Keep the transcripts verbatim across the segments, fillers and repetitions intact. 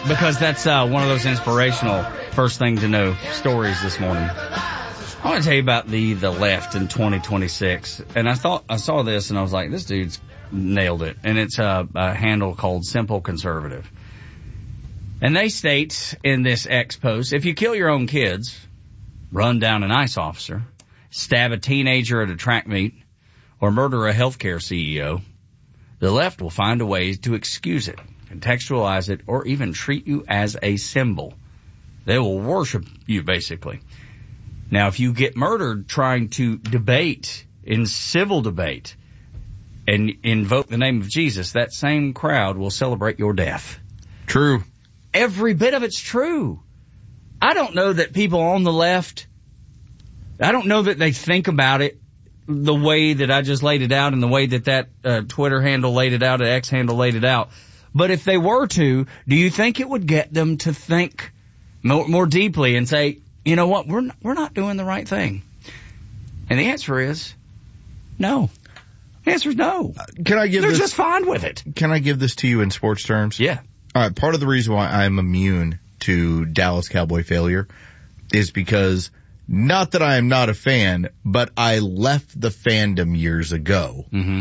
because that's uh, one of those inspirational first thing to know stories this morning. I want to tell you about the, the left in twenty twenty-six. And I thought, I saw this and I was like, this dude's nailed it. And it's a, a handle called Simple Conservative. And they state in this X post, if you kill your own kids, run down an ICE officer, stab a teenager at a track meet, or murder a healthcare C E O, the left will find a way to excuse it, contextualize it, or even treat you as a symbol. They will worship you, basically. Now, if you get murdered trying to debate in civil debate and invoke the name of Jesus, that same crowd will celebrate your death. True. Every bit of it's true. I don't know that people on the left, I don't know that they think about it the way that I just laid it out and the way that that uh, Twitter handle laid it out, an X handle laid it out. But if they were to, do you think it would get them to think more, more deeply and say, you know what, we're not, we're not doing the right thing? And the answer is no. The answer is no. Uh, can I give They're this, just fine with it. Can I give this to you in sports terms? Yeah. All right. Part of the reason why I'm immune to Dallas Cowboy failure is because, not that I am not a fan, but I left the fandom years ago. Mm-hmm.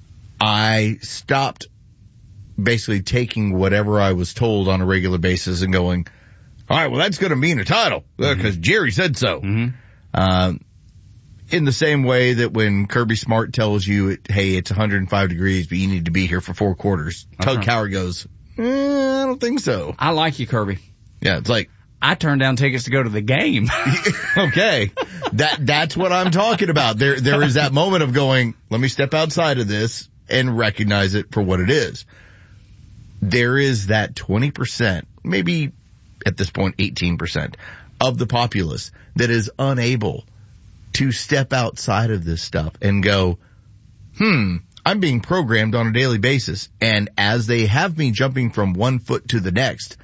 I stopped basically taking whatever I was told on a regular basis and going, all right, well, that's going to mean a title because mm-hmm. Jerry said so. Mm-hmm. Um, in the same way that when Kirby Smart tells you, it, hey, it's one hundred five degrees, but you need to be here for four quarters. Uh-huh. Tug Coward goes, eh, I don't think so. I like you, Kirby. Yeah, it's like, I turned down tickets to go to the game. Okay. That, that's what I'm talking about. There, there is that moment of going, let me step outside of this and recognize it for what it is. There is that twenty percent, maybe at this point eighteen percent of the populace that is unable to step outside of this stuff and go, hmm, I'm being programmed on a daily basis. And as they have me jumping from one foot to the next,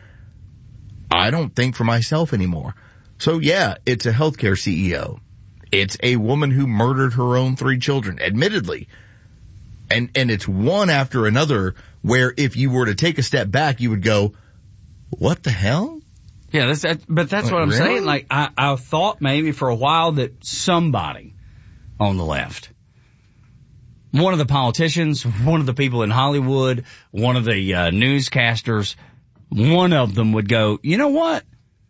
I don't think for myself anymore. So yeah, it's a healthcare C E O. It's a woman who murdered her own three children, admittedly. And, and it's one after another where if you were to take a step back, you would go, what the hell? Yeah, that's, that, but that's Like, what I'm really? saying. Like, I, I thought maybe for a while that somebody on the left, one of the politicians, one of the people in Hollywood, one of the uh, newscasters, one of them would go, you know what?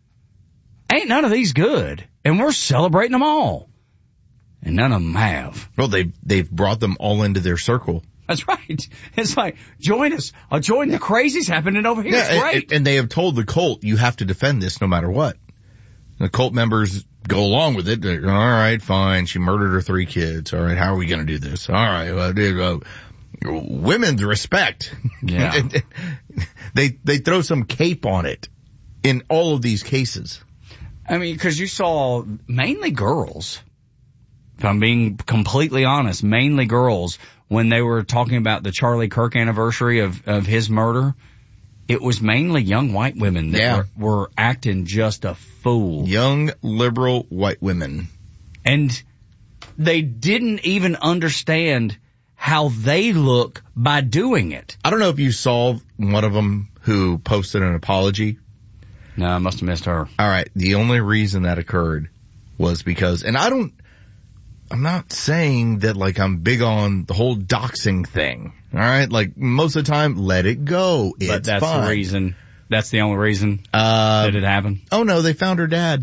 Ain't none of these good, and we're celebrating them all. And none of them have. Well, they, they've brought them all into their circle. That's right. It's like, join us. Uh, join the crazies happening over here. Yeah, it's great. and, and they have told the cult, you have to defend this no matter what. The cult members go along with it. They're, all right, fine. She murdered her three kids. All right, how are we going to do this? All right, well, dude, uh, women's respect. Yeah. they they throw some cape on it in all of these cases. I mean, because you saw mainly girls. If I'm being completely honest, mainly girls, when they were talking about the Charlie Kirk anniversary of, of his murder, it was mainly young white women that Yeah. were, were acting just a fool. Young liberal white women. And they didn't even understand how they look by doing it. I don't know if you saw one of them who posted an apology. No, I must have missed her. All right. The only reason that occurred was because, and I don't, I'm not saying that like I'm big on the whole doxing thing. All right. Like most of the time, let it go. It's But that's fine. the reason. That's the only reason Uh, that it happened. oh no, they found her dad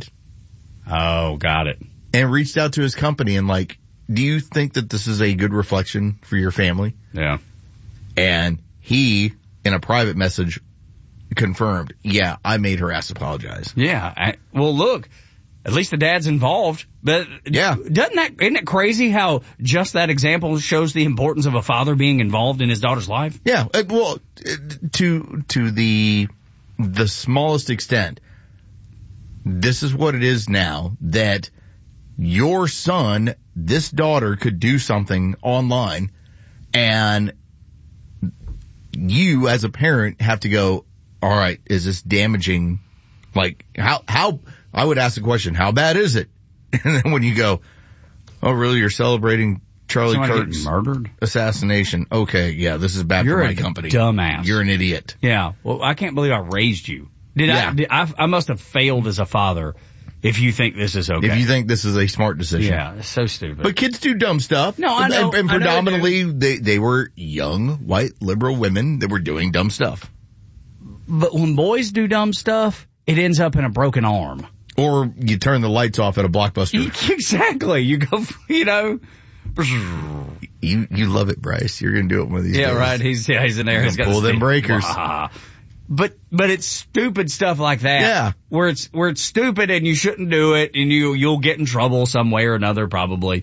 Oh, got it. and reached out to his company and like, do you think that this is a good reflection for your family? Yeah. And he, in a private message, confirmed, yeah, I made her ass apologize. Yeah. I, well, look, at least the dad's involved. But Yeah. doesn't that, isn't it crazy how just that example shows the importance of a father being involved in his daughter's life? Yeah, uh, well, uh, to to the the smallest extent, this is what it is now, that your son, this daughter, could do something online, and you as a parent have to go, all right, is this damaging? Like, how, how, I would ask the question, how bad is it? And then when you go, oh really, you're celebrating Charlie Somebody Kirk's getting murdered? assassination. Okay, yeah, this is bad You're for my a company. dumbass. You're an idiot. Yeah. Well, I can't believe I raised you. Did Yeah. I, did I? I must have failed as a father. If you think this is okay. If you think this is a smart decision. Yeah, it's so stupid. But kids do dumb stuff. No, I know. And, and I know predominantly, they, they were young, white, liberal women that were doing dumb stuff. But when boys do dumb stuff, it ends up in a broken arm. Or you turn the lights off at a Blockbuster. Exactly. You go, you know. You you love it, Bryce. You're going to do it one of these Yeah, days. right. He's, yeah, he's in there. He's He's gonna got pull the them stick. breakers. Wah. But, but it's stupid stuff like that. Yeah. Where it's, where it's stupid and you shouldn't do it and you, you'll get in trouble some way or another probably.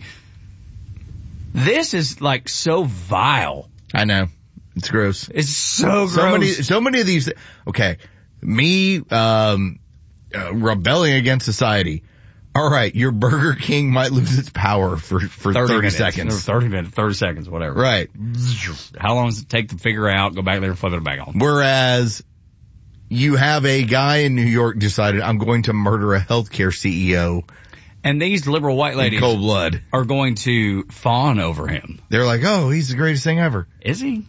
This is like so vile. I know. It's gross. It's so gross. So many, so many of these. Okay. Me, um, uh, rebelling against society. All right. Your Burger King might lose its power for, for thirty, thirty seconds. thirty minutes, thirty seconds, whatever. Right. How long does it take to figure out, go back there and flip it back on? Whereas you have a guy in New York decided, I'm going to murder a healthcare C E O. And these liberal white ladies in cold blood are going to fawn over him. They're like, oh, he's the greatest thing ever. Is he?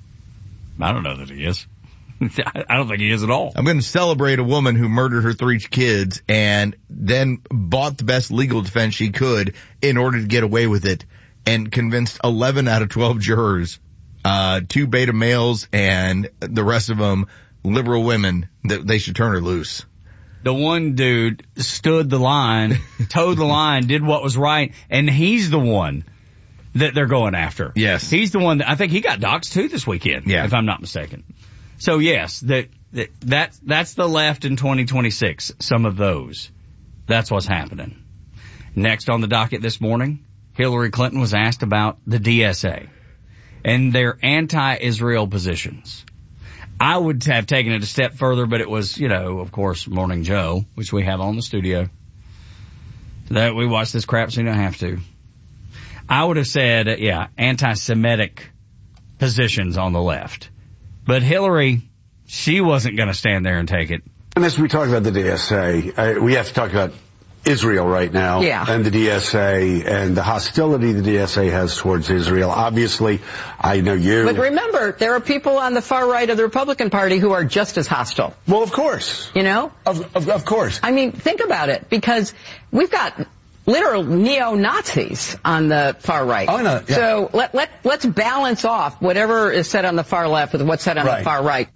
I don't know that he is. I don't think he is at all. I'm going to celebrate a woman who murdered her three kids and then bought the best legal defense she could in order to get away with it and convinced eleven out of twelve jurors, uh, two beta males and the rest of them liberal women, that they should turn her loose. The one dude stood the line, towed the line, did what was right, and he's the one that they're going after. Yes. He's the one that, I think he got doxxed too this weekend, yeah. if I'm not mistaken. So yes, that, that, that, that's the left in twenty twenty-six. Some of those. That's what's happening. Next on the docket this morning, Hillary Clinton was asked about the D S A and their anti-Israel positions. I would have taken it a step further, but it was, you know, of course, Morning Joe, which we have on the studio. That we watch this crap so you don't have to. I would have said, uh, yeah, anti-Semitic positions on the left. But Hillary, she wasn't going to stand there and take it. And as we talk about the D S A, uh, we have to talk about Israel right now. Yeah. And the D S A and the hostility the D S A has towards Israel. Obviously, I know you. But remember, there are people on the far right of the Republican Party who are just as hostile. Well, of course. You know? Of, of, of course. I mean, think about it, because we've got literal neo-Nazis on the far right. Oh, no. Yeah. So let, let, let's balance off whatever is said on the far left with what's said on right. the far right.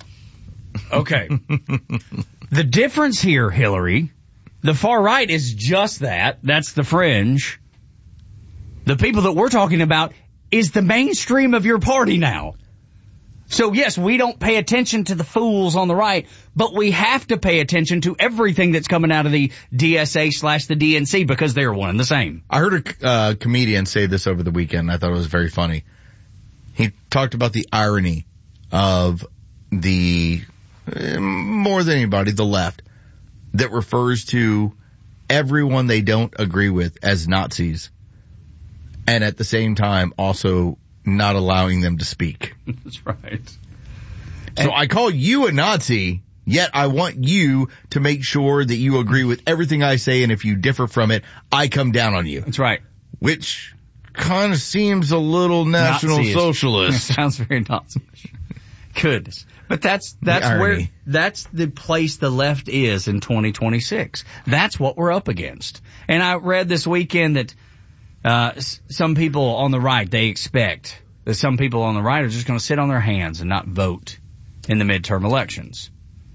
Okay. The difference here, Hillary, the far right is just that. That's the fringe. The people that we're talking about is the mainstream of your party now. So yes, we don't pay attention to the fools on the right, but we have to pay attention to everything that's coming out of the D S A slash the D N C because they're one and the same. I heard a uh, comedian say this over the weekend. I thought it was very funny. He talked about the irony of the, uh, more than anybody, the left, that refers to everyone they don't agree with as Nazis, and at the same time also not allowing them to speak. That's right. So and I call you a Nazi, yet I want you to make sure that you agree with everything I say, and if you differ from it, I come down on you. That's right. Which kind of seems a little National Nazi-ish. It Socialist. sounds very Nazi. Goodness. But that's, that's where, that's the place the left is in twenty twenty-six. That's what we're up against. And I read this weekend that, uh, s- some people on the right, they expect that some people on the right are just going to sit on their hands and not vote in the midterm elections.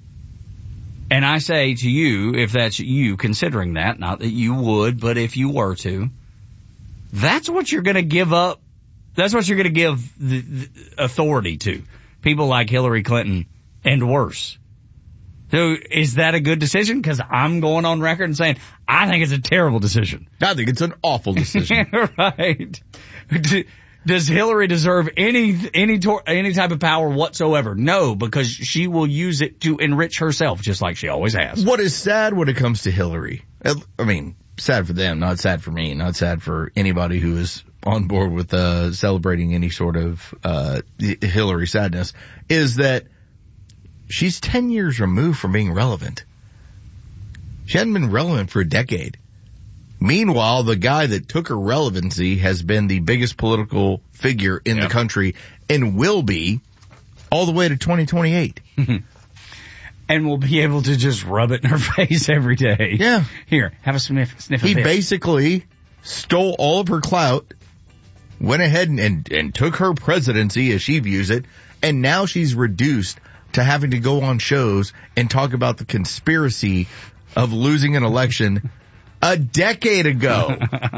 And I say to you, if that's you considering that, not that you would, but if you were to, that's what you're going to give up. That's what you're going to give the, the authority to. People like Hillary Clinton and worse. So is that a good decision? Because I'm going on record and saying I think it's a terrible decision. I think it's an awful decision. Right. Does Hillary deserve any any tor- any type of power whatsoever? No, because she will use it to enrich herself, just like she always has. What is sad when it comes to Hillary? I mean, sad for them, not sad for me, not sad for anybody who is on board with uh, celebrating any sort of uh, Hillary sadness, is that she's ten years removed from being relevant. She hadn't been relevant for a decade. Meanwhile, the guy that took her relevancy has been the biggest political figure in yep. the country and will be all the way to twenty twenty-eight. and will be able to just rub it in her face every day. Yeah. Here, have a sniff, sniff He of this. basically stole all of her clout, went ahead and, and, and took her presidency as she views it, and now she's reduced to having to go on shows and talk about the conspiracy of losing an election a decade ago.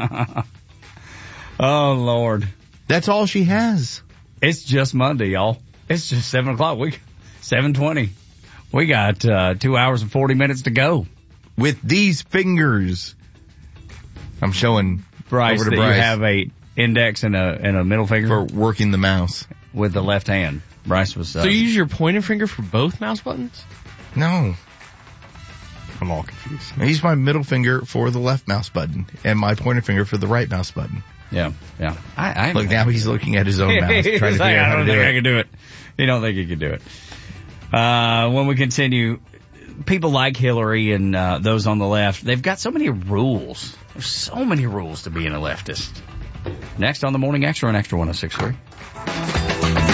Oh, Lord. That's all she has. It's just Monday, y'all. It's just seven o'clock. We, seven twenty. We got, uh, two hours and forty minutes to go. With these fingers. I'm showing Bryce, over to that Bryce you have a index and a, and a middle finger for working the mouse with the left hand. Bryce was, uh, So you use your pointer finger for both mouse buttons? No. I'm all confused. I use my middle finger for the left mouse button and my pointer finger for the right mouse button. yeah, yeah. I, I Look, now he's looking at his own mouse, trying to He's figure like, out I how to don't do think I it. can do it. You don't think you can do it. Uh, when we continue, people like Hillary and, uh, those on the left, they've got so many rules. There's so many rules to being a leftist. Next on the Morning Extra on Extra one oh six point three.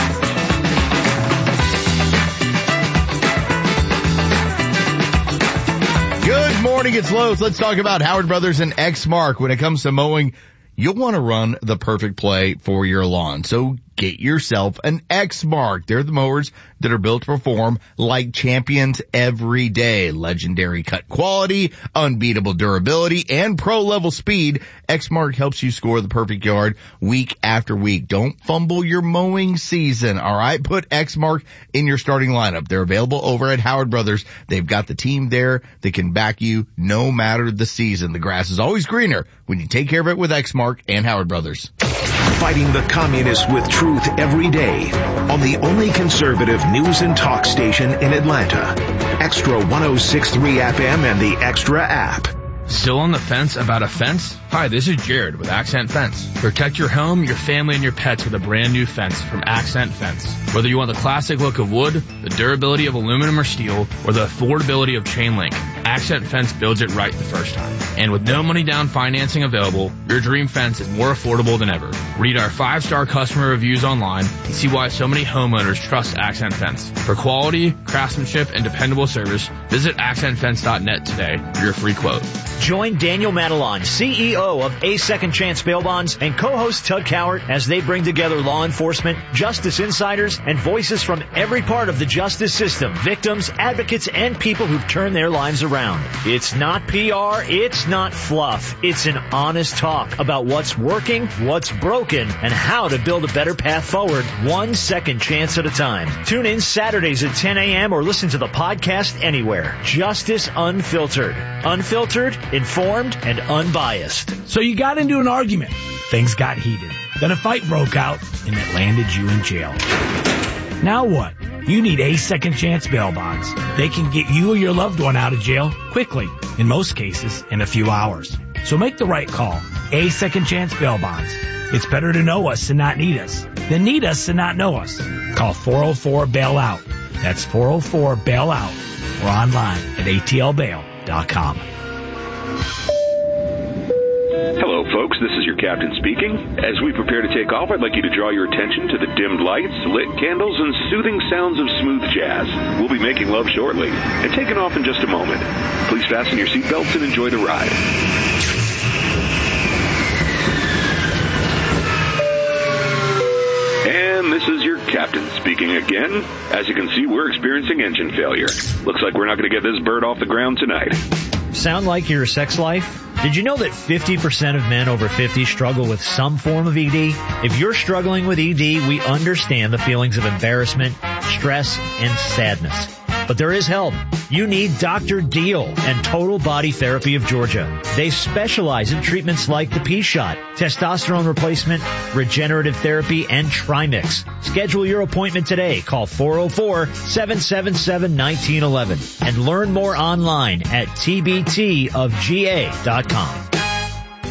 Good morning, it's Lowe's. Let's talk about Howard Brothers and Exmark. When it comes to mowing, you'll want to run the perfect play for your lawn. So get yourself an Exmark. They're the mowers that are built to perform like champions every day. Legendary cut quality, unbeatable durability, and pro-level speed. Exmark helps you score the perfect yard week after week. Don't fumble your mowing season, all right? Put Exmark in your starting lineup. They're available over at Howard Brothers. They've got the team there that can back you no matter the season. The grass is always greener when you take care of it with Exmark and Howard Brothers. Fighting the communists with truth every day on the only conservative news and talk station in Atlanta. Extra one oh six point three F M and the Extra app. Still on the fence about a fence? Hi, this is Jared with Accent Fence. Protect your home, your family, and your pets with a brand new fence from Accent Fence. Whether you want the classic look of wood, the durability of aluminum or steel, or the affordability of chain link, Accent Fence builds it right the first time. And with no money down financing available, your dream fence is more affordable than ever. Read our five-star customer reviews online and see why so many homeowners trust Accent Fence. For quality, craftsmanship, and dependable service, visit accent fence dot net today for your free quote. Join Daniel Matalon, C E O of A Second Chance Bail Bonds, and co-host Tug Cowart as they bring together law enforcement, justice insiders, and voices from every part of the justice system, victims, advocates, and people who've turned their lives around. It's not P R, it's not fluff. It's an honest talk about what's working, what's broken, and how to build a better path forward, one second chance at a time. Tune in Saturdays at ten a.m. or listen to the podcast anywhere. Justice Unfiltered. Unfiltered, informed, and unbiased. So you got into an argument. Things got heated. Then a fight broke out, and it landed you in jail. Now what? You need A Second Chance Bail Bonds. They can get you or your loved one out of jail quickly, in most cases, in a few hours. So make the right call. A Second Chance Bail Bonds. It's better to know us and not need us than need us and not know us. Call four oh four bail out. That's four oh four bail out. Or online at A T L bail dot com. Hello, folks. This is your captain speaking. As we prepare to take off, I'd like you to draw your attention to the dimmed lights, lit candles, and soothing sounds of smooth jazz. We'll be making love shortly and taking off in just a moment. Please fasten your seatbelts and enjoy the ride. And this is your captain speaking again. As you can see, we're experiencing engine failure. Looks like we're not going to get this bird off the ground tonight. Sound like your sex life? Did you know that fifty percent of men over fifty struggle with some form of E D? If you're struggling with E D, we understand the feelings of embarrassment, stress, and sadness. But there is help. You need Doctor Deal and Total Body Therapy of Georgia. They specialize in treatments like the P-Shot, testosterone replacement, regenerative therapy, and Trimix. Schedule your appointment today. Call four oh four, seven seven seven, one nine one one and learn more online at T B T of G A dot com.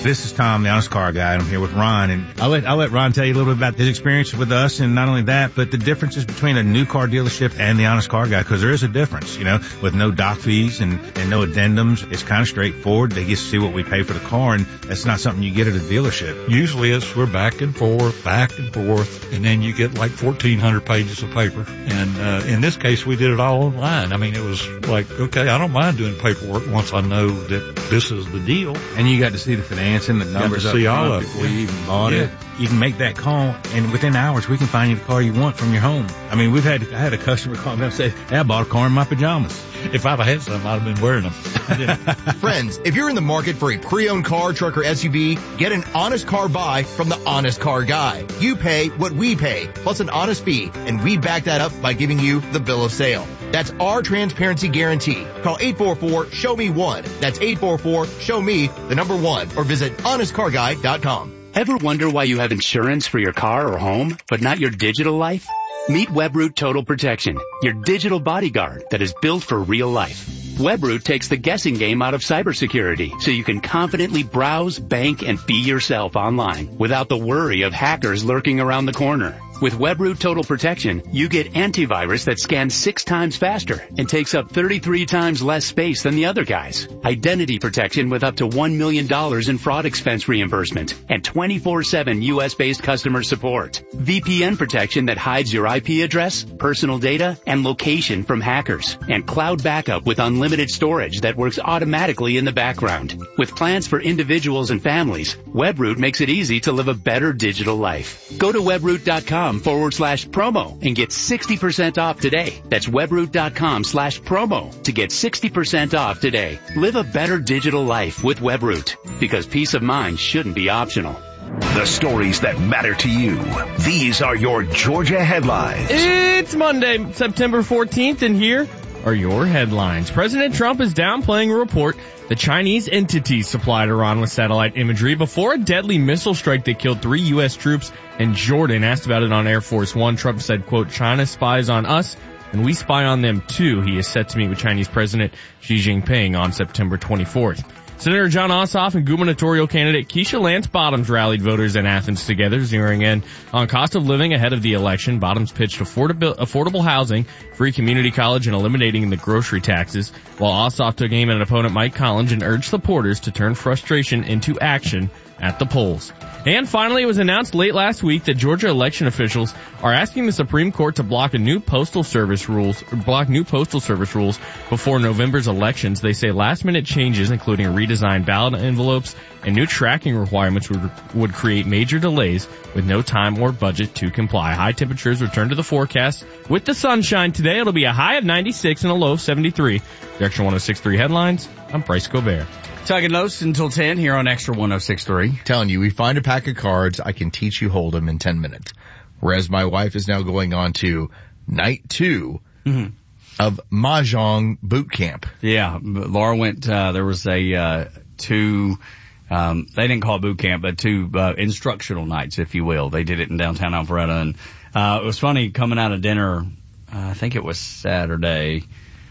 This is Tom, the Honest Car Guy, and I'm here with Ron. And I'll let, I'll let Ron tell you a little bit about his experience with us, and not only that, but the differences between a new car dealership and the Honest Car Guy, because there is a difference, you know, with no doc fees and, and no addendums. It's kind of straightforward. They get to see what we pay for the car, and that's not something you get at a dealership. Usually it's we're back and forth, back and forth, and then you get like fourteen hundred pages of paper. And uh, in this case, we did it all online. I mean, it was like, okay, I don't mind doing paperwork once I know that this is the deal. And you got to see the financing, the numbers up see front all of before it. you even bought Yeah. it. You can make that call, and within hours, we can find you the car you want from your home. I mean, we've had I had a customer call me and say, hey, I bought a car in my pajamas. If I'd have had some, I'd have been wearing them. Friends, if you're in the market for a pre-owned car, truck, or S U V, get an honest car buy from the Honest Car Guy. You pay what we pay, plus an honest fee, and we back that up by giving you the bill of sale. That's our transparency guarantee. Call eight four four, show me one. That's eight four four, show me the number one, or visit honest car guy dot com. Ever wonder why you have insurance for your car or home, but not your digital life? Meet WebRoot Total Protection, your digital bodyguard that is built for real life. WebRoot takes the guessing game out of cybersecurity, so you can confidently browse, bank, and be yourself online without the worry of hackers lurking around the corner. With WebRoot Total Protection, you get antivirus that scans six times faster and takes up thirty-three times less space than the other guys. Identity protection with up to one million dollars in fraud expense reimbursement and twenty-four seven U S-based customer support. V P N protection that hides your I P address, personal data, and location from hackers. And cloud backup with unlimited storage that works automatically in the background. With plans for individuals and families, WebRoot makes it easy to live a better digital life. Go to webroot.com forward slash promo and get sixty percent off today. That's webroot.com slash promo to get sixty percent off today. Live a better digital life with WebRoot, because peace of mind shouldn't be optional. The stories that matter to you. These are your Georgia headlines. It's Monday, September fourteenth, and here are your headlines. President Trump is downplaying a report the Chinese entity supplied Iran with satellite imagery before a deadly missile strike that killed three U S troops in Jordan. Asked about it on Air Force One, Trump said, quote, China spies on us and we spy on them too. He is set to meet with Chinese President Xi Jinping on September twenty-fourth. Senator John Ossoff and gubernatorial candidate Keisha Lance Bottoms rallied voters in Athens together, zeroing in on cost of living ahead of the election. Bottoms pitched affordable, affordable housing, free community college, and eliminating the grocery taxes, while Ossoff took aim at an opponent, Mike Collins, and urged supporters to turn frustration into action at the polls. And finally, it was announced late last week that Georgia election officials are asking the Supreme Court to block a new postal service rules, or block new postal service rules before November's elections. They say last-minute changes, including redesigned ballot envelopes and new tracking requirements, would, would create major delays with no time or budget to comply. High temperatures return to the forecast with the sunshine today. It'll be a high of ninety-six and a low of seventy-three. The Extra one oh six point three headlines. I'm Bryce Gobert. Tugging Los until ten here on Extra one oh six point three. Telling you, we find a pack of cards, I can teach you Hold'em in ten minutes. Whereas my wife is now going on to night two mm-hmm. of Mahjong boot camp. Yeah, Laura went, uh, there was a, uh, two, um, they didn't call it boot camp, but two, uh, instructional nights, if you will. They did it in downtown Alpharetta. And, uh, it was funny coming out of dinner, uh, I think it was Saturday,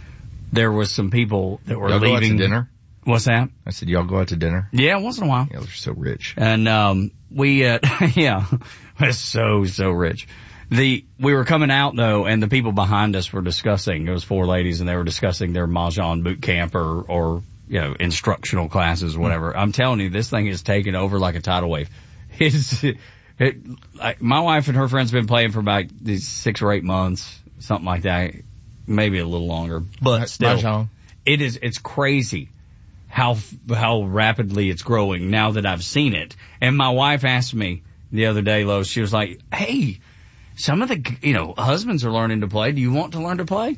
there was some people that were Y'all leaving. Go out to dinner? What's that? I said, y'all go out to dinner? Yeah, once in a while. Yeah, they're so rich. And, um, we, uh, yeah, we're so, so rich. The, we were coming out though, and the people behind us were discussing, it was four ladies, and they were discussing their Mahjong boot camp or, or, you know, instructional classes, whatever. Mm-hmm. I'm telling you, this thing is taking over like a tidal wave. It's, it, like, my wife and her friends have been playing for about these six or eight months, something like that. Maybe a little longer, but still, Mahjong. It is, it's crazy how, how rapidly it's growing now that I've seen it. And my wife asked me the other day, Lois, she was like, hey, some of the, you know, husbands are learning to play. Do you want to learn to play?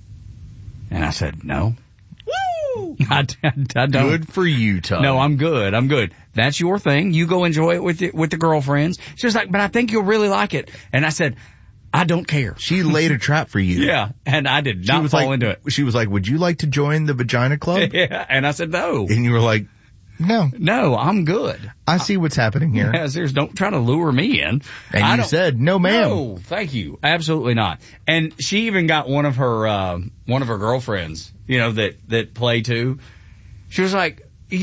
And I said, no. Woo! I, I, I don't. Good for you, Tug. No, I'm good. I'm good. That's your thing. You go enjoy it with the, with the girlfriends. She was like, but I think you'll really like it. And I said, I don't care. She laid a trap for you. Yeah, and I did not fall like, into it. She was like, would you like to join the vagina club? Yeah, and I said no. And you were like, no. No, I'm good. I see what's happening here. Yeah, seriously, don't try to lure me in. And I you said, no ma'am. No, thank you. Absolutely not. And she even got one of her, uh, one of her girlfriends, you know, that, that play too. She was like, you,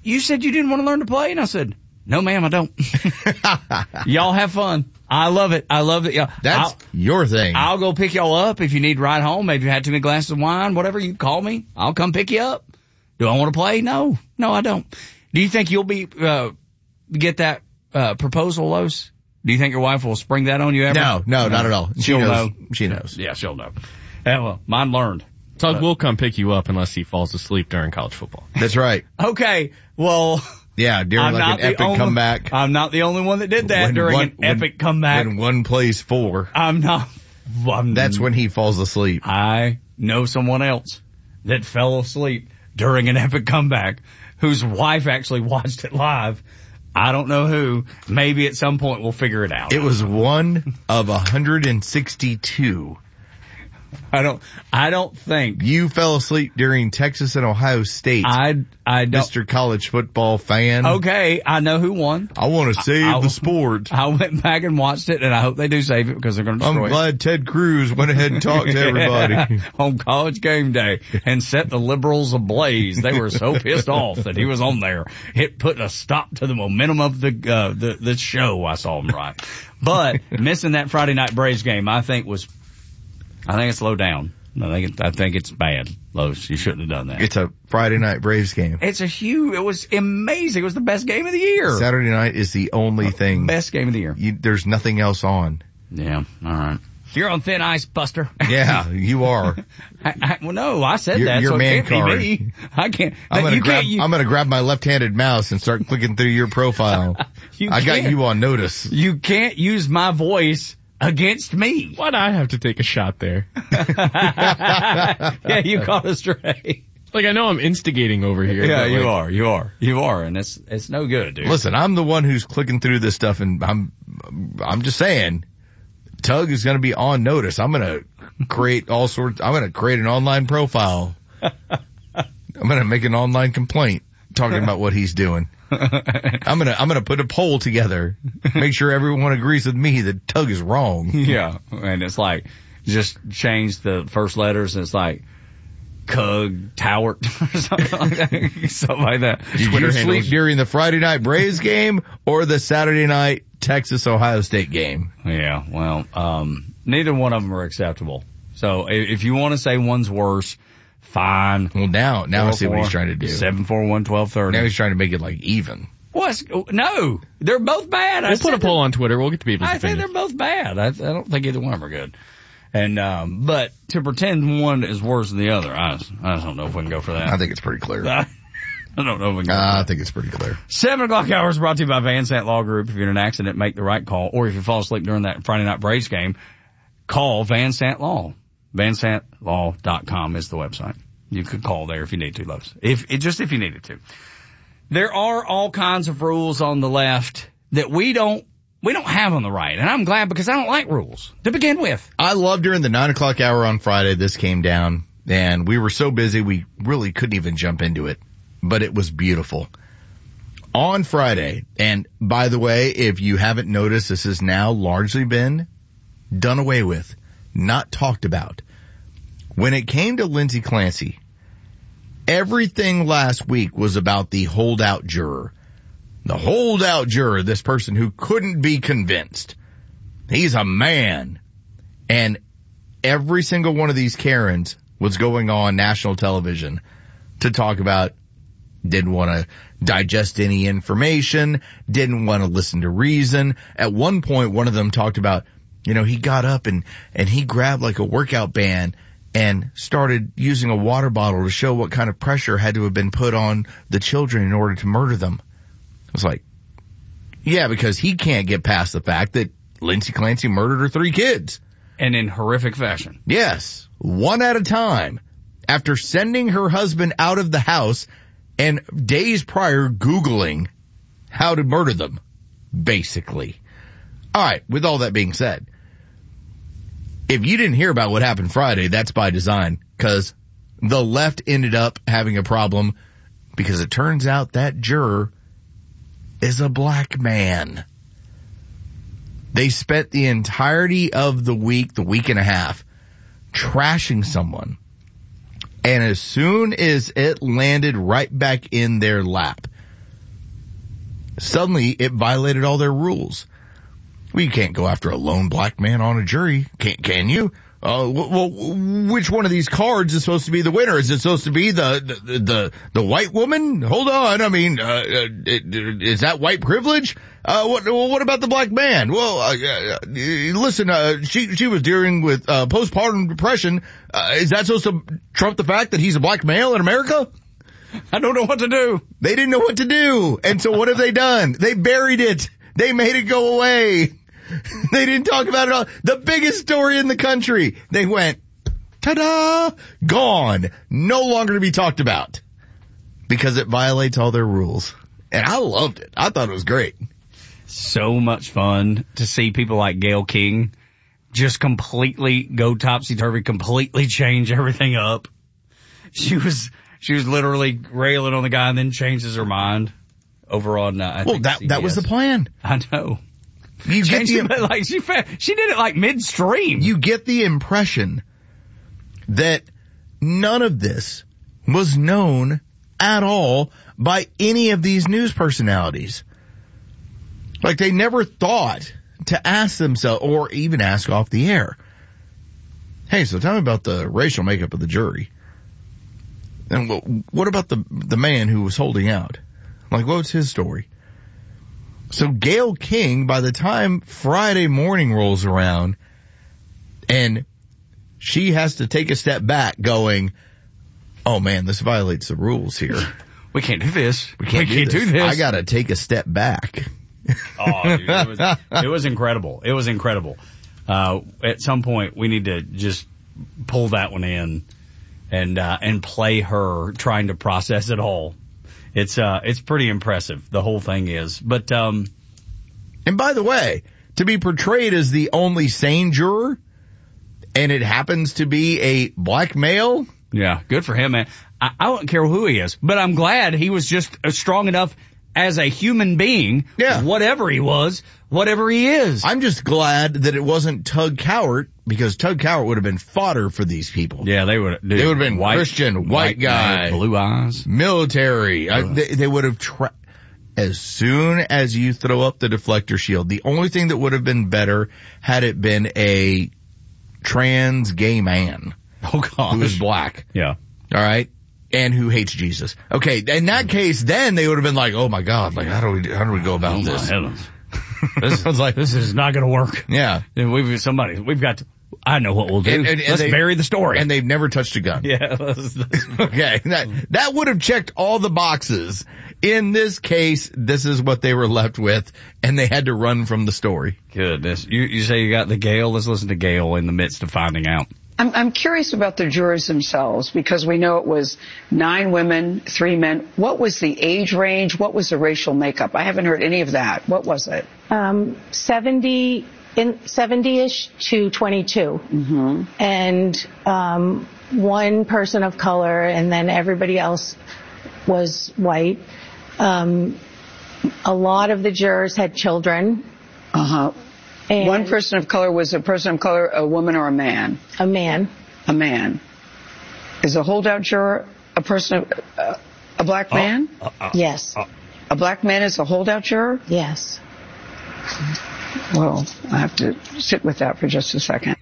you said you didn't want to learn to play? And I said, no, ma'am, I don't. Y'all have fun. I love it. I love it. Y'all. That's I'll, your thing. I'll go pick y'all up if you need a ride home. Maybe you had too many glasses of wine, whatever. You call me. I'll come pick you up. Do I want to play? No. No, I don't. Do you think you'll be, uh, get that, uh, proposal, Los? Do you think your wife will spring that on you ever? No, no, no. not at all. She she'll knows. know. She knows. Yeah, she'll know. Yeah, well, mine learned. Tug will come pick you up unless he falls asleep during college football. That's right. Okay, well. Yeah, during I'm like an epic only, comeback. I'm not the only one that did that when during one, an epic when, comeback. When one plays four. I'm not. I'm, That's when he falls asleep. I know someone else that fell asleep during an epic comeback whose wife actually watched it live. I don't know who. Maybe at some point we'll figure it out. It was one of one hundred sixty-two. I don't, I don't think. You fell asleep during Texas and Ohio State. I, I don't. Mister College Football fan. Okay, I know who won. I want to save I, I, the sport. I went back and watched it, and I hope they do save it because they're going to destroy it. I'm glad it. Ted Cruz went ahead and talked to everybody. On College Game Day and set the liberals ablaze. They were so pissed off that he was on there. It put a stop to the momentum of the, uh, the, the show. I saw him right. But missing that Friday night Braves game, I think was I think it's low down. I think it, I think it's bad. Los, you shouldn't have done that. It's a Friday night Braves game. It's a huge. It was amazing. It was the best game of the year. Saturday night is the only thing. Best game of the year. You, there's nothing else on. Yeah. All right. You're on thin ice, Buster. Yeah, you are. I, I, well, no, I said you're, that. Your so man it can't card. Be me. I can't. I'm gonna you grab. can't, you, I'm gonna grab my left-handed mouse and start clicking through your profile. you I got you on notice. You can't use my voice against me. Why'd I have to take a shot there? Yeah, you caught us straight. Like, I know I'm instigating over here. Yeah, you like, are, you are, you are, and it's it's no good, dude. Listen, I'm the one who's clicking through this stuff, and I'm I'm just saying, Tug is going to be on notice. I'm going to create all sorts. I'm going to create an online profile. I'm going to make an online complaint talking about what he's doing. I'm gonna I'm gonna put a poll together, make sure everyone agrees with me that Tug is wrong. Yeah, and it's like just change the first letters, and it's like Cug Towert or something like that. Something like that. Did Twitter you sleep handles. During the Friday night Braves game or the Saturday night Texas Ohio State game? Yeah, well, um, neither one of them are acceptable. So if you want to say one's worse, fine. Well, now, now I see what he's trying to do. seven four one, twelve thirty. Now he's trying to make it like even. What? No, they're both bad. We'll I put a poll on Twitter. We'll get the people's I opinions. think they're both bad. I, I don't think either one of them are good. And, um, but to pretend one is worse than the other, I just, I just don't know if we can go for that. I think it's pretty clear. I don't know if we can go uh, for that. I think it's pretty clear. Seven o'clock hour is brought to you by Van Sant Law Group. If you're in an accident, make the right call. Or if you fall asleep during that Friday night Braves game, call Van Sant Law. Van Sant Law dot com is the website. You could call there if you need to, Loves. If, it, just if you needed to. There are all kinds of rules on the left that we don't, we don't have on the right. And I'm glad because I don't like rules to begin with. I love during the nine o'clock hour on Friday, this came down and we were so busy we really couldn't even jump into it, but it was beautiful. On Friday, and by the way, if you haven't noticed, this has now largely been done away with, not talked about. When it came to Lindsey Clancy, everything last week was about the holdout juror. The holdout juror, this person who couldn't be convinced. He's a man. And every single one of these Karens was going on national television to talk about, didn't want to digest any information, didn't want to listen to reason. At one point, one of them talked about, you know, he got up and, and he grabbed like a workout band and started using a water bottle to show what kind of pressure had to have been put on the children in order to murder them. I was like, yeah, because he can't get past the fact that Lindsey Clancy murdered her three kids. And in horrific fashion. Yes, one at a time. After sending her husband out of the house and days prior Googling how to murder them, basically. All right, with all that being said, if you didn't hear about what happened Friday, that's by design, because the left ended up having a problem because it turns out that juror is a black man. They spent the entirety of the week, the week and a half, trashing someone. And as soon as it landed right back in their lap, suddenly it violated all their rules. Well, you can't go after a lone black man on a jury, can, can you? Uh, well, which one of these cards is supposed to be the winner? Is it supposed to be the, the, the, the white woman? Hold on. I mean, uh, is that white privilege? Uh, what, what about the black man? Well, uh, uh listen, uh, she, she was dealing with, uh, postpartum depression. Uh, is that supposed to trump the fact that he's a black male in America? I don't know what to do. They didn't know what to do. And so what have they done? They buried it. They made it go away. They didn't talk about it all. The biggest story in the country. They went, ta-da, gone. No longer to be talked about. Because it violates all their rules. And I loved it. I thought it was great. So much fun to see people like Gayle King just completely go topsy-turvy, completely change everything up. She was, she was literally railing on the guy and then changes her mind over on, uh, I well, think that, C B S. That was the plan. I know. You get the, like she she did it like midstream. You get the impression that none of this was known at all by any of these news personalities. Like they never thought to ask themselves or even ask off the air, hey, so tell me about the racial makeup of the jury. And what about the the man who was holding out? Like, what's his story? So Gayle King, by the time Friday morning rolls around and she has to take a step back going, oh man, this violates the rules here. We can't do this. We can't, we do, can't this. do this. I gotta take a step back. Oh, dude, it was, it was incredible. It was incredible. Uh, at some point we need to just pull that one in and, uh, and play her trying to process it all. It's, uh, it's pretty impressive. The whole thing is. But, um, and by the way, to be portrayed as the only sane juror and it happens to be a black male. Yeah. Good for him, man. I, I don't care who he is, but I'm glad he was just strong enough as a human being. Yeah. Whatever he was, whatever he is. I'm just glad that it wasn't Tug Cowart because Tug Cowart would have been fodder for these people. Yeah, they would. They would have been white, Christian, white, white guy, blue eyes, military. I, they, they would have. Tra- as soon as you throw up the deflector shield, the only thing that would have been better had it been a trans gay man. Oh God, who is black. Yeah. All right. And who hates Jesus. Okay. In that case, then they would have been like, oh my God, like how do we, how do we go about oh this? My heavens. This is like, this is not going to work. Yeah. And we've, somebody, we've got to, I know what we'll do. And, and, and let's they, bury the story. And they've never touched a gun. Yeah. Let's, let's, okay. That, that would have checked all the boxes. In this case, this is what they were left with, and they had to run from the story. Goodness. You, you say you got the Gayle. Let's listen to Gayle in the midst of finding out. I'm, I'm curious about the jurors themselves because we know it was nine women, three men. What was the age range? What was the racial makeup? I haven't heard any of that. What was it? Um, seventy in seventy-ish to twenty-two, mm-hmm. and um, one person of color, and then everybody else was white. Um, a lot of the jurors had children. Uh huh. And one person of color was a person of color, a woman or a man? A man. A man. Is a holdout juror a person of, uh, a black man? Uh, uh, yes. Uh, a black man is a holdout juror? Yes. Well, I have to sit with that for just a second.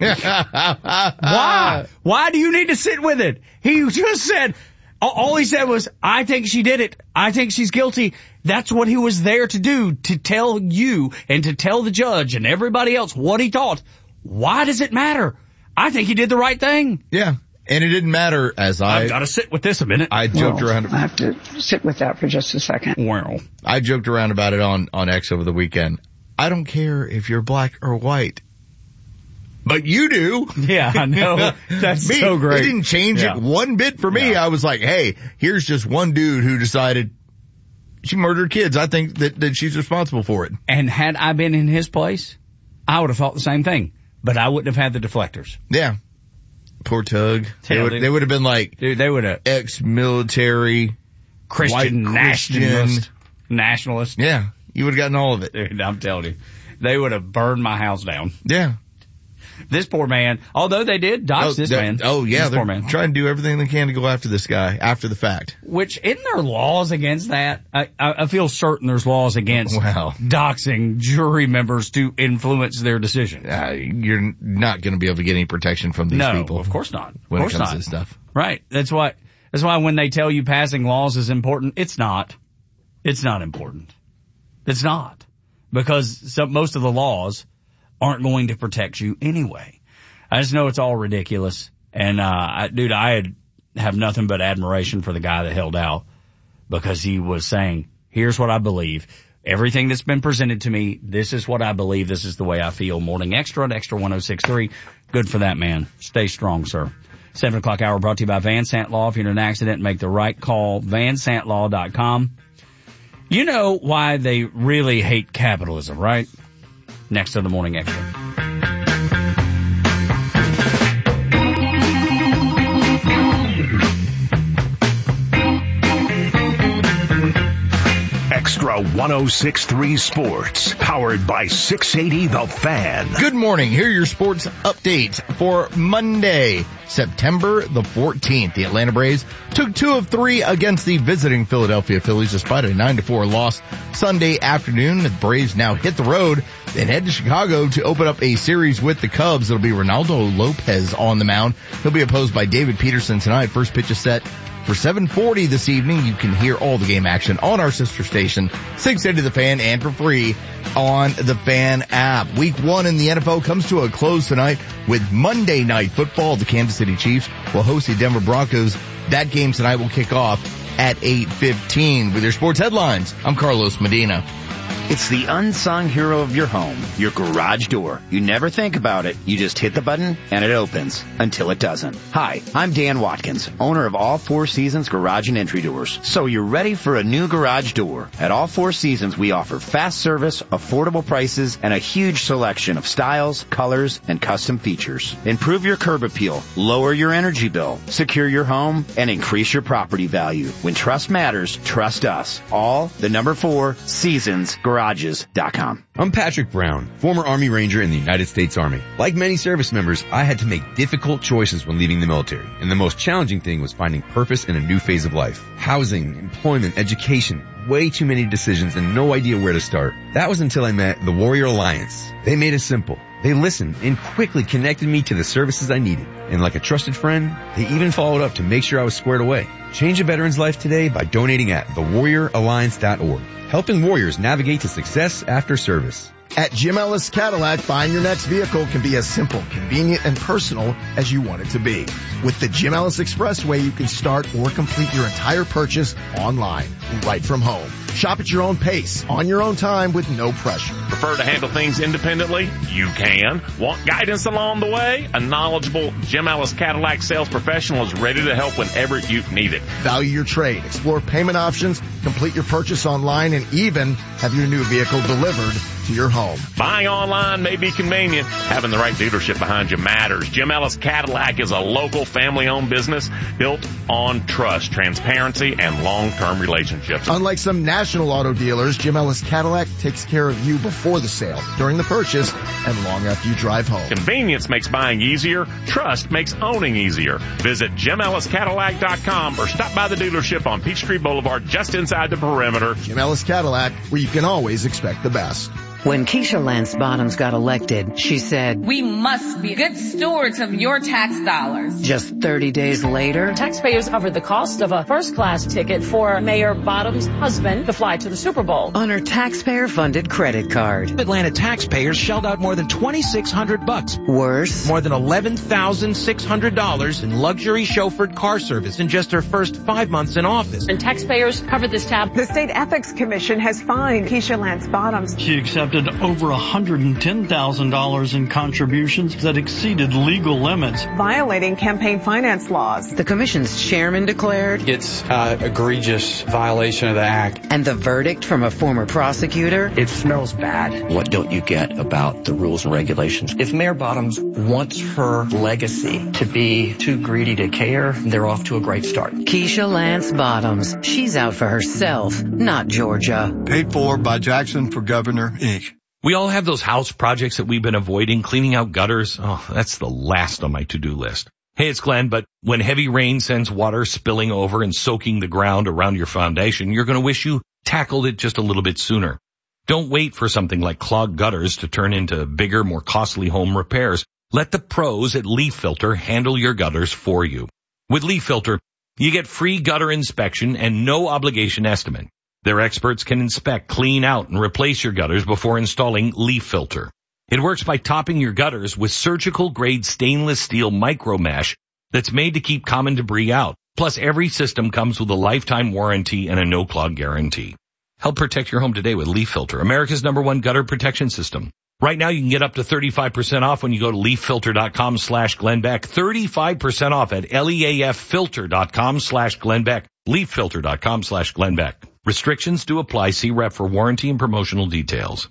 Why? Why do you need to sit with it? He just said, all he said was, I think she did it. I think she's guilty. That's what he was there to do, to tell you and to tell the judge and everybody else what he thought. Why does it matter? I think he did the right thing. Yeah. And it didn't matter as I... I've got to sit with this a minute. I joked well, around... I have to sit with that for just a second. Well, I joked around about it on, on X over the weekend. I don't care if you're black or white. But you do. Yeah, I know. That's me, so great. It didn't change yeah. it one bit for me. Yeah. I was like, hey, here's just one dude who decided she murdered kids. I think that, that she's responsible for it. And had I been in his place, I would have thought the same thing. But I wouldn't have had the deflectors. Yeah. Poor Tug. They would, they would have been like, dude, they would have ex-military, Christian white nationalist. Christian. Nationalist. Yeah. You would have gotten all of it. Dude, I'm telling you. They would have burned my house down. Yeah. This poor man, although they did dox oh, this that, man. Oh yeah, this they're poor man. trying to do everything they can to go after this guy after the fact. Which, isn't there laws against that? I, I, I feel certain there's laws against wow. doxing jury members to influence their decision. Uh, you're not going to be able to get any protection from these no, people. of course not. Of When course it comes not. to this stuff. Right. That's why, that's why when they tell you passing laws is important, it's not. It's not important. It's not. Because some, most of the laws aren't going to protect you anyway. I just know it's all ridiculous. And, uh, I, dude, I had, have nothing but admiration for the guy that held out because he was saying, here's what I believe. Everything that's been presented to me, this is what I believe. This is the way I feel. Morning Extra at Extra one oh six point three. Good for that, man. Stay strong, sir. Seven o'clock hour brought to you by Van Sant Law. If you're in an accident, make the right call. van sant law dot com. You know why they really hate capitalism, right? Next to the Morning Extra. Extra one oh six point three Sports, powered by six eighty The Fan. Good morning. Here are your sports updates for Monday, September the fourteenth. The Atlanta Braves took two of three against the visiting Philadelphia Phillies despite a nine to four loss Sunday afternoon. The Braves now hit the road and head to Chicago to open up a series with the Cubs. It'll be Ronaldo Lopez on the mound. He'll be opposed by David Peterson tonight. First pitch is set for seven forty this evening. You can hear all the game action on our sister station, six eighty The Fan, and for free on the Fan app. Week one in the N F L comes to a close tonight with Monday Night Football. The Kansas City Chiefs will host the Denver Broncos. That game tonight will kick off at eight fifteen. With your sports headlines, I'm Carlos Medina. It's the unsung hero of your home, your garage door. You never think about it. You just hit the button and it opens until it doesn't. Hi, I'm Dan Watkins, owner of All Four Seasons Garage and Entry Doors. So you're ready for a new garage door. At All Four Seasons, we offer fast service, affordable prices, and a huge selection of styles, colors, and custom features. Improve your curb appeal, lower your energy bill, secure your home, and increase your property value. When trust matters, trust us. All the number four Seasons Garage. Garages dot com. I'm Patrick Brown, former Army Ranger in the United States Army. Like many service members, I had to make difficult choices when leaving the military, and the most challenging thing was finding purpose in a new phase of life. Housing, employment, education, way too many decisions and no idea where to start. That was until I met the Warrior Alliance. They made it simple. They listened and quickly connected me to the services I needed. And like a trusted friend, they even followed up to make sure I was squared away. Change a veteran's life today by donating at the warrior alliance dot org. Helping warriors navigate to success after service. At Jim Ellis Cadillac, buying your next vehicle can be as simple, convenient, and personal as you want it to be. With the Jim Ellis Expressway, you can start or complete your entire purchase online, right from home. Shop at your own pace, on your own time, with no pressure. Prefer to handle things independently? You can. Want guidance along the way? A knowledgeable Jim Ellis Cadillac sales professional is ready to help whenever you need it. Value your trade, explore payment options, complete your purchase online, and even have your new vehicle delivered to your home. Buying online may be convenient. Having the right dealership behind you matters. Jim Ellis Cadillac is a local family-owned business built on trust, transparency, and long-term relationships. Unlike some national auto dealers, Jim Ellis Cadillac takes care of you before the sale, during the purchase, and long after you drive home. Convenience makes buying easier. Trust makes owning easier. Visit Jim Ellis Cadillac dot com or stop by the dealership on Peachtree Boulevard just inside the perimeter. Jim Ellis Cadillac, where you can always expect the best. When Keisha Lance Bottoms got elected, she said, "We must be good stewards of your tax dollars." Just thirty days later, taxpayers covered the cost of a first-class ticket for Mayor Bottoms' husband to fly to the Super Bowl on her taxpayer-funded credit card. Atlanta taxpayers shelled out more than twenty-six hundred bucks. Worse, more than eleven thousand six hundred dollars in luxury chauffeured car service in just her first five months in office. And taxpayers covered this tab. The State Ethics Commission has fined Keisha Lance Bottoms. She accepted over one hundred ten thousand dollars in contributions that exceeded legal limits, violating campaign finance laws. The commission's chairman declared it's an egregious violation of the act. And the verdict from a former prosecutor? It smells bad. What don't you get about the rules and regulations? If Mayor Bottoms wants her legacy to be too greedy to care, they're off to a great start. Keisha Lance Bottoms. She's out for herself, not Georgia. Paid for by Jackson for Governor, Incorporated. We all have those house projects that we've been avoiding, cleaning out gutters. Oh, that's the last on my to-do list. Hey, it's Glenn, but when heavy rain sends water spilling over and soaking the ground around your foundation, you're going to wish you tackled it just a little bit sooner. Don't wait for something like clogged gutters to turn into bigger, more costly home repairs. Let the pros at Leaf Filter handle your gutters for you. With Leaf Filter, you get free gutter inspection and no obligation estimate. Their experts can inspect, clean out, and replace your gutters before installing Leaf Filter. It works by topping your gutters with surgical-grade stainless steel micro mesh that's made to keep common debris out. Plus, every system comes with a lifetime warranty and a no-clog guarantee. Help protect your home today with Leaf Filter, America's number one gutter protection system. Right now, you can get up to thirty-five percent off when you go to leaffilter.com slash Glenn Beck. thirty-five percent off at leaffilter.com slash Glenn Beck. leaffilter.com slash Glenn Beck. Restrictions do apply. See rep for warranty and promotional details.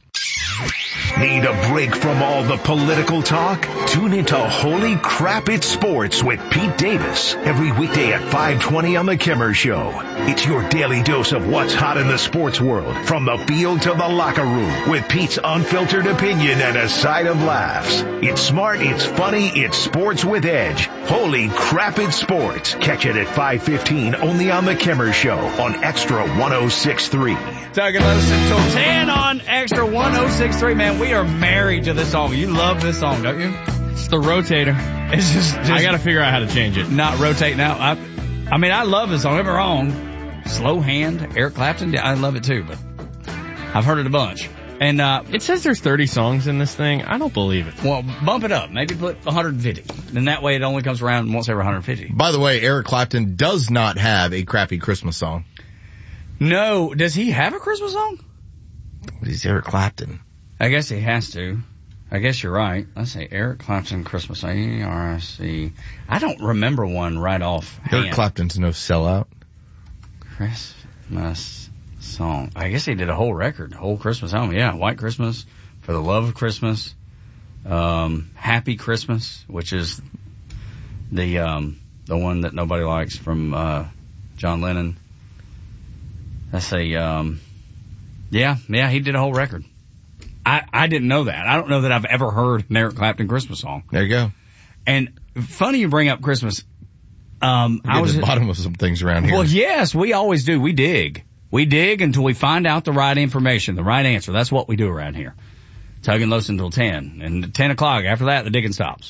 Need a break from all the political talk? Tune into Holy Crap It's Sports with Pete Davis every weekday at five twenty on The Kimmer Show. It's your daily dose of what's hot in the sports world, from the field to the locker room, with Pete's unfiltered opinion and a side of laughs. It's smart, it's funny, it's sports with edge. Holy Crap It's Sports. Catch it at five fifteen only on The Kimmer Show on Extra one oh six point three. Doug and Los until ten on Extra one oh six point three. Man, we are married to this song. You love this song, don't you? It's the rotator. It's just, just I got to figure out how to change it. Not rotate now. I, I mean, I love this song. Don't get me wrong. Slow Hand, Eric Clapton. I love it too, but I've heard it a bunch. And uh it says there's thirty songs in this thing. I don't believe it. Well, bump it up. Maybe put one hundred fifty. Then that way it only comes around once every one hundred fifty. By the way, Eric Clapton does not have a crappy Christmas song. No. Does he have a Christmas song? He's Eric Clapton. I guess he has to. I guess you're right. Let's say Eric Clapton Christmas song. E R I C. I don't remember one right off hand. Eric Clapton's no sellout. Christmas song. I guess he did a whole record, whole Christmas album. Yeah, White Christmas, For the Love of Christmas, um, Happy Christmas, which is the um, the one that nobody likes from uh, John Lennon. Let's say, um, yeah, yeah, he did a whole record. I, I didn't know that. I don't know that I've ever heard an Eric Clapton Christmas song. There you go. And funny you bring up Christmas. Um, I was at the bottom of some things around here. Well, yes, we always do. We dig. We dig until we find out the right information, the right answer. That's what we do around here. Tug and Los until ten. And at ten o'clock, after that, the digging stops.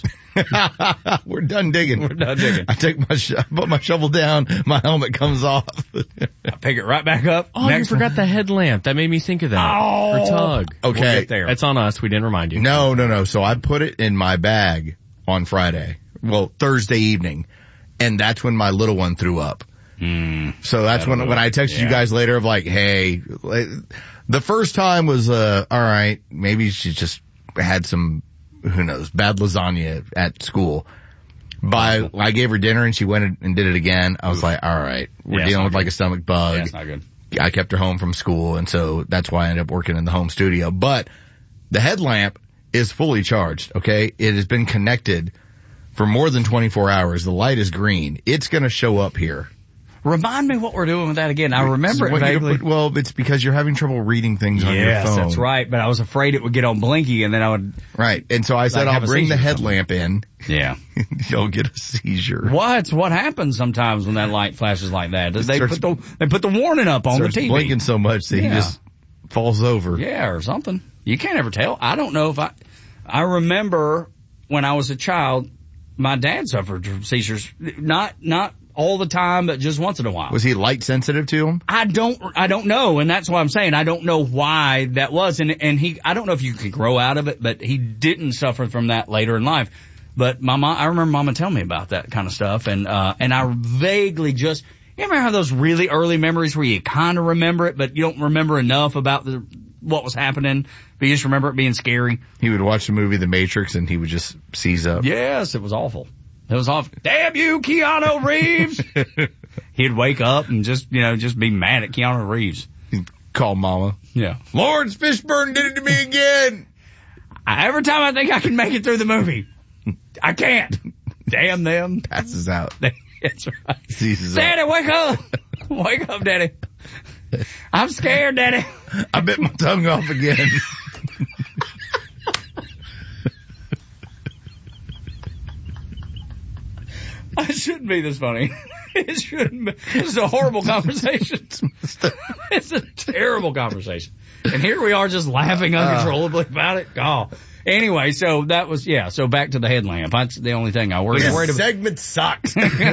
We're done digging. We're done digging. I take my, sh- I put my shovel down, my helmet comes off. I pick it right back up. Oh, you forgot one. The headlamp. That made me think of that. Oh. For Tug. Okay. We'll get there. That's on us. We didn't remind you. No, no, no. So I put it in my bag on Friday. Well, Thursday evening. And that's when my little one threw up. Mm, so that's when, when I texted yeah. you guys later of like, hey, the first time was, uh, all right, maybe she just had some, who knows, bad lasagna at school. By, I gave her dinner and she went and did it again. I was Oof. like, all right, we're yeah, dealing with good. like a stomach bug. Yeah, it's not good. I kept her home from school, and so that's why I ended up working in the home studio. But the headlamp is fully charged, okay? It has been connected for more than twenty-four hours. The light is green. It's going to show up here. Remind me what we're doing with that again. I remember it vaguely. Well, it's because you're having trouble reading things on your yes, phone. Yes, that's right. But I was afraid it would get on blinky, and then I would... Right. And so I said, I'll bring the headlamp in. Yeah. You'll get a seizure. What? What happens sometimes when that light flashes like that? They starts, put the they put the warning up on the T V. Blinking so much that yeah. he just falls over. Yeah, or something. You can't ever tell. I don't know if I... I remember when I was a child, my dad suffered from seizures. Not not... all the time, but just once in a while. Was he light sensitive to him? I don't, I don't know. And that's why I'm saying I don't know why that was. And, and he, I don't know if you can grow out of it, but he didn't suffer from that later in life. But my mom, I remember mama telling me about that kind of stuff. And, uh, and I vaguely just, you ever have those really early memories where you kind of remember it, but you don't remember enough about the, what was happening, but you just remember it being scary? He would watch the movie The Matrix and he would just seize up. Yes, it was awful. It was off. Damn you, Keanu Reeves! He'd wake up and just, you know, just be mad at Keanu Reeves. He'd call mama. Yeah. Lawrence Fishburne did it to me again! I, every time I think I can make it through the movie, I can't. Damn them. Passes out. That's right. Seizes Daddy, up. wake up! Wake up, Daddy. I'm scared, Daddy. I bit my tongue off again. It shouldn't be this funny. It shouldn't be. This is a horrible conversation. It's a terrible conversation. And here we are just laughing uncontrollably uh, about it. Oh. Anyway, so that was, yeah, so back to the headlamp. That's the only thing I worry this worried about. segment sucks.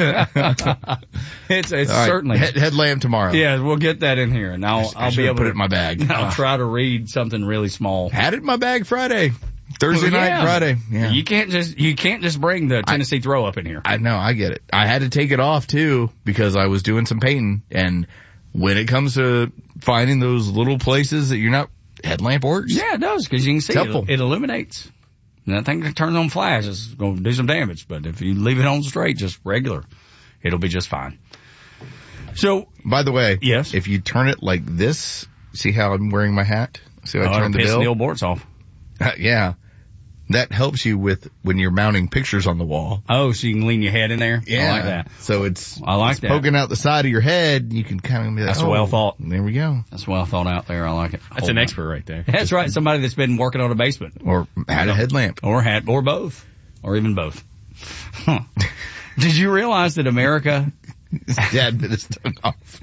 it's it's right, certainly. Head, headlamp tomorrow. Yeah, we'll get that in here, and I'll, I I'll be able put to it in my bag. I'll uh, try to read something really small. Had it in my bag Friday. Thursday well, yeah. night, Friday. Yeah. You can't just, you can't just bring the Tennessee I, throw up in here. I know, I get it. I had to take it off too, because I was doing some painting, and when it comes to finding those little places that you're not, headlamp works. Yeah, it does, because you can see it, it illuminates. And that thing that turns on flash is going to do some damage, but if you leave it on straight, just regular, it'll be just fine. So, by the way, yes, if you turn it like this, see how I'm wearing my hat? See how oh, I turn the piss bill? Neil Bortz off. Uh, yeah. That helps you with when you're mounting pictures on the wall. Oh, so you can lean your head in there? Yeah. I like that. So it's, I like it's that. poking out the side of your head. You can kind of be like, That's oh, well thought. There we go. That's well thought out there. I like it. That's an expert right there. That's right. Somebody that's been working on a basement. Or had a headlamp. Or had, or both. Or even both. Huh. Did you realize that America... His dad bit his tongue off.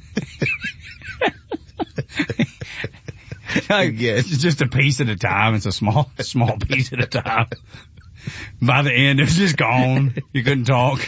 Like, yeah, it's just a piece at a time. It's a small, small piece at a time. By the end, it was just gone. You couldn't talk.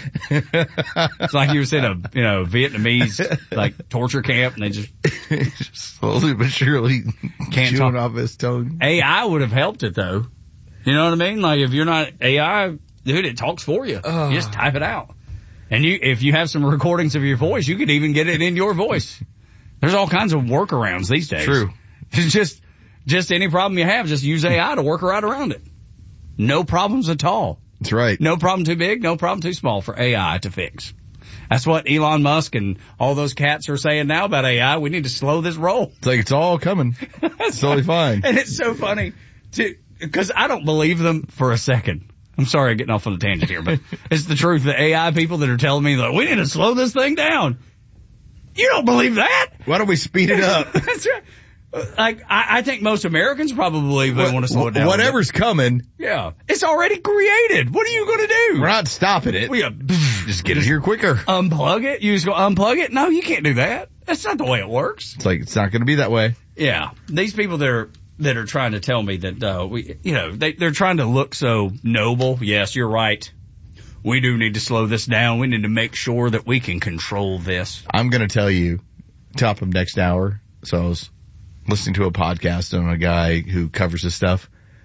It's like you was in a, you know, Vietnamese, like, torture camp, and they just... slowly but surely can't chewing talk. off his tongue. A I would have helped it, though. You know what I mean? Like, if you're not A I, dude, it talks for you. Oh. You just type it out. And you, if you have some recordings of your voice, you could even get it in your voice. There's all kinds of workarounds these days. True. It's just, just any problem you have, just use A I to work right around it. No problems at all. That's right. No problem too big, no problem too small for A I to fix. That's what Elon Musk and all those cats are saying now about A I. We need to slow this roll. It's like it's all coming. It's totally fine. And it's so funny to, because I don't believe them for a second. I'm sorry I'm getting off on a tangent here, but it's the truth. The A I people that are telling me that we need to slow this thing down. You don't believe that? Why don't we speed it up? That's right. Like, I, I think most Americans probably believe they want to slow it down. Whatever's coming. Yeah. It's already created. What are you going to do? We're not stopping it. We, uh, just get it here quicker. Unplug it? You just go unplug it? No, you can't do that. That's not the way it works. It's like, it's not going to be that way. Yeah. These people that are, that are trying to tell me that, uh, we, you know, they, they're trying to look so noble. Yes, you're right. We do need to slow this down. We need to make sure that we can control this. I'm going to tell you, top of next hour. So I was listening to a podcast on a guy who covers this stuff.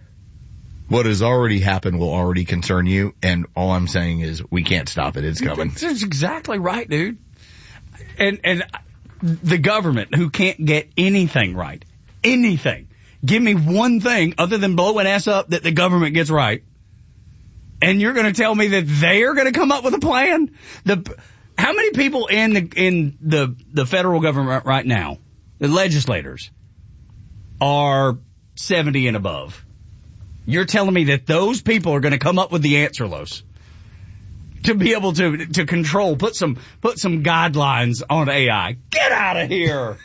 What has already happened will already concern you, and all I'm saying is we can't stop it. It's coming. That's exactly right, dude. And and the government, who can't get anything right, anything. Give me one thing other than blow an ass up that the government gets right, and you're going to tell me that they're going to come up with a plan? The how many people in the in the the federal government right now, the legislators, are seventy and above? You're telling me that those people are going to come up with the answer, Los, to be able to to control, put some put some guidelines on A I. Get out of here.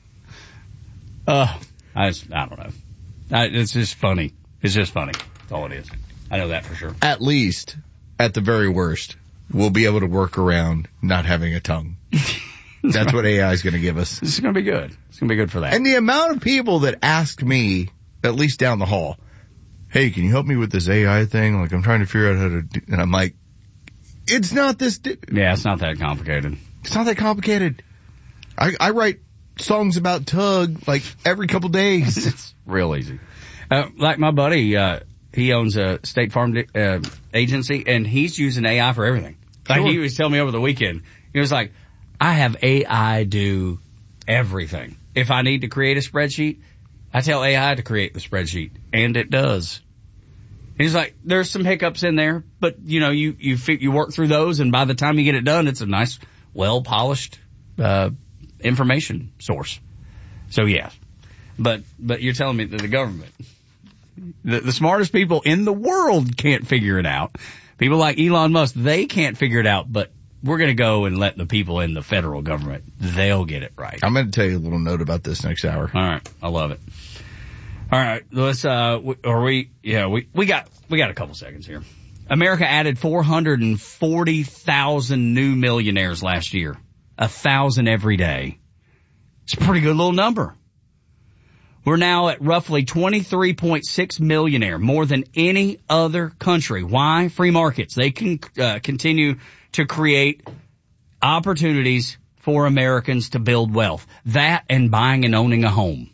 uh, I just, I don't know. I, it's just funny. It's just funny. That's all it is. I know that for sure. At least, at the very worst, we'll be able to work around not having a tongue. That's right. What A I is going to give us. This is going to be good. It's going to be good for that. And the amount of people that ask me, at least down the hall, hey, can you help me with this A I thing? Like, I'm trying to figure out how to do, and I'm like, it's not this. Di- yeah, it's not that complicated. It's not that complicated. I, I write songs about Tug like every couple days. It's real easy. Uh, like my buddy, uh, he owns a State Farm uh, agency, and he's using A I for everything. Like sure. He was telling me over the weekend, he was like, I have A I do everything. If I need to create a spreadsheet, I tell A I to create the spreadsheet, and it does. He's like, there's some hiccups in there, but you know, you, you, you work through those, and by the time you get it done, it's a nice, well-polished, uh, information source. So yeah. But, but you're telling me that the government, the, the smartest people in the world can't figure it out. People like Elon Musk, they can't figure it out, but we're going to go and let the people in the federal government, they'll get it right. I'm going to tell you a little note about this next hour. All right. I love it. All right. Let's, uh, are we, yeah, we, we got, we got a couple seconds here. America added four hundred forty thousand new millionaires last year. A thousand every day. It's a pretty good little number. We're now at roughly twenty-three point six millionaire, more than any other country. Why? Free markets. They can uh, continue to create opportunities for Americans to build wealth. That and buying and owning a home.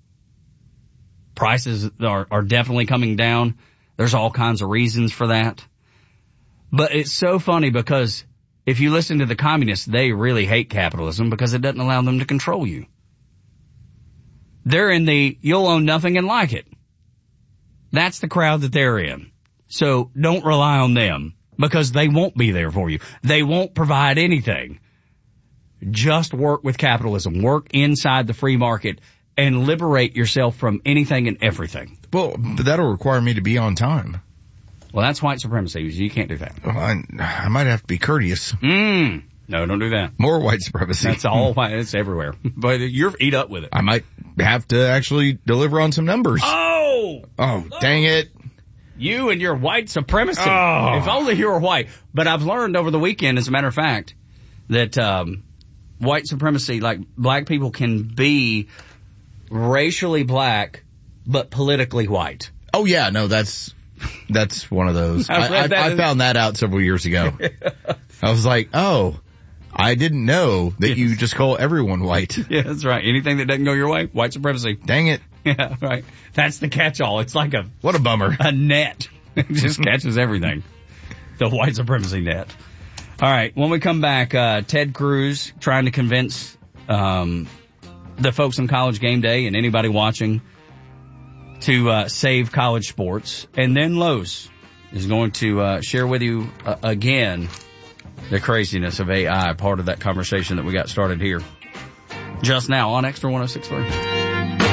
Prices are, are definitely coming down. There's all kinds of reasons for that. But it's so funny because if you listen to the communists, they really hate capitalism because it doesn't allow them to control you. They're in the you'll own nothing and like it. That's the crowd that they're in. So don't rely on them because they won't be there for you. They won't provide anything. Just work with capitalism. Work inside the free market and liberate yourself from anything and everything. Well, that'll require me to be on time. Well, that's white supremacy. You can't do that. Well, I, I might have to be courteous. Mm. No, don't do that. More white supremacy. That's all white. It's everywhere. But you're eat up with it. I might have to actually deliver on some numbers. Oh! Oh, dang it. You and your white supremacy. Oh. If only you were white. But I've learned over the weekend, as a matter of fact, that um white supremacy, like black people can be racially black, but politically white. Oh, yeah. No, that's that's one of those. I, I, I, I found that out several years ago. I was like, oh, I didn't know that yes. you just call everyone white. Yeah, that's right. Anything that doesn't go your way, white supremacy. Dang it. Yeah, right. That's the catch-all. It's like a... What a bummer. A net. It just catches everything. The white supremacy net. All right. When we come back, uh, Ted Cruz trying to convince um, the folks on College Game Day and anybody watching to uh, save college sports. And then Lowe's is going to uh, share with you uh, again the craziness of A I, part of that conversation that we got started here just now on Extra one oh six point three.